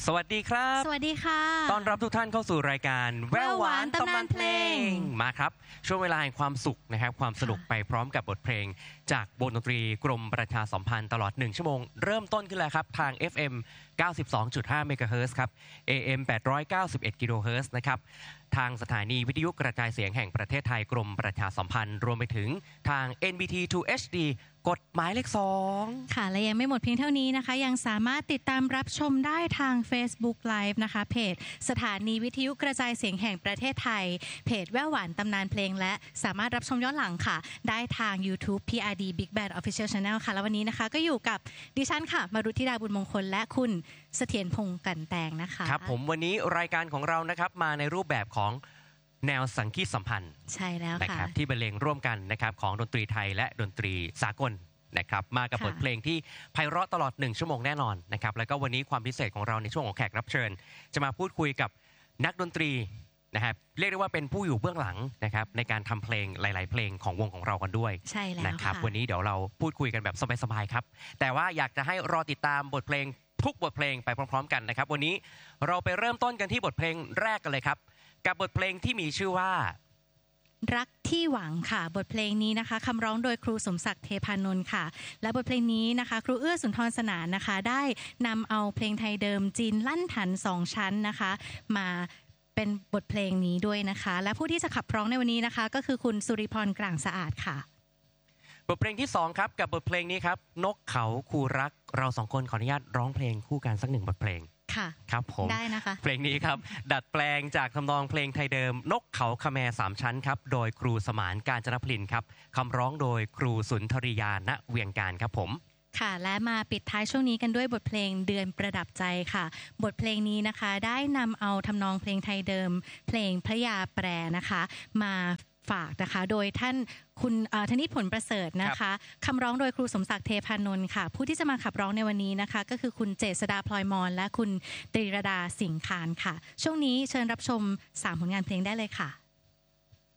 สวัสดีครับสวัสดีค่ะต้อนรับทุกท่านเข้าสู่รายการแววหวานตำนานเพลงมาครับช่วงเวลาแห่งความสุขนะครับความสนุกไปพร้อมกับบทเพลงจากวงดนตรีกรมประชาสัมพันธ์ตลอด1ชั่วโมงเริ่มต้นขึ้นแล้วครับทาง FM 92.5 เมกะเฮิรตซ์ครับ AM 891 กิโลเฮิรตซ์นะครับทางสถานีวิทยุกระจายเสียงแห่งประเทศไทยกรมประชาสัมพันธ์รวมไปถึงทาง NBT 2 HD กฎหมายเลข2 ค่ะและยังไม่หมดเพียงเท่านี้นะคะยังสามารถติดตามรับชมได้ทาง Facebook Live นะคะเพจสถานีวิทยุกระจายเสียงแห่งประเทศไทยเพจแว่วหวานตำนานเพลงและสามารถรับชมย้อนหลังค่ะได้ทาง YouTube PRD Big Band Official Channel ค่ะแล้ววันนี้นะคะก็อยู่กับดิฉันค่ะมารุธิดาบุญมงคลและคุณเสถียรพงษ์กลั่นแตงนะคะครับผมวันนี้รายการของเรานะครับมาในรูปแบบของแนวสังคีตสัมพันธ์ใช่แล้วค่ะนะครับที่บรรเลงร่วมกันนะครับของดนตรีไทยและดนตรีสากลนะครับมากับบทเพลงที่ไพเราะตลอด1ชั่วโมงแน่นอนนะครับแล้วก็วันนี้ความพิเศษของเราในช่วงของแขกรับเชิญจะมาพูดคุยกับนักดนตรีนะครับเรียกได้ว่าเป็นผู้อยู่เบื้องหลังนะครับในการทำเพลงหลายๆเพลงของวงของเรากันด้วยใช่แล้วนะครับวันนี้เดี๋ยวเราพูดคุยกันแบบสบายๆครับแต่ว่าอยากจะให้รอติดตามบทเพลงทุกบทเพลงไปพร้อมๆกันนะครับวันนี้เราไปเริ่มต้นกันที่บทเพลงแรกกันเลยครับกับบทเพลงที่มีชื่อว่ารักที่หวังค่ะบทเพลงนี้นะคะคำร้องโดยครูสมศักดิ์เทพานนท์ค่ะและบทเพลงนี้นะคะครูเอื้อสุนทรสนานนะคะได้นำเอาเพลงไทยเดิมจีนลั่นถัน2ชั้นนะคะมาเป็นบทเพลงนี้ด้วยนะคะและผู้ที่จะขับร้องในวันนี้นะคะก็คือคุณสุริพรกลางสะอาดค่ะบทเพลงที่2ครับกับบทเพลงนี้ครับนกเขาคูรักเรา2คนขออนุญาตร้องเพลงคู่กันสัก1บทเพลงค่ะครับผมได้นะคะเพลงนี้ครับดัดแปลงจากทำนองเพลงไทยเดิมนกเขาคแม3ชั้นครับโดยครูสมานกาญจนพลินครับคำร้องโดยครูสุนทรียาณเวียงการครับผมค่ะและมาปิดท้ายช่วงนี้กันด้วยบทเพลงเดือนประดับใจค่ะบทเพลงนี้นะคะได้นำเอาทำนองเพลงไทยเดิมเพลงพระยาแปรนะคะมาฝากนะคะโดยท่านคุณธนิตผลประเสริฐนะคะคำร้องโดยครูสมศักดิ์เทพานนท์ค่ะผู้ที่จะมาขับร้องในวันนี้นะคะก็คือคุณเจษฎาพลอยมรและคุณตรีรดาสิงคานค่ะช่วงนี้เชิญรับชม3ผลงานเพลงได้เลยค่ะ